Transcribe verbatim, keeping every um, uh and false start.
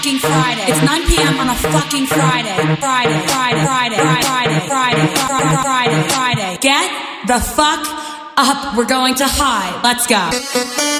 fucking Friday. It's nine p.m. on a fucking Friday. Friday, Friday, Friday, Friday, Friday, Friday, Friday, Friday. Get the fuck up. We're going to high. Let's go.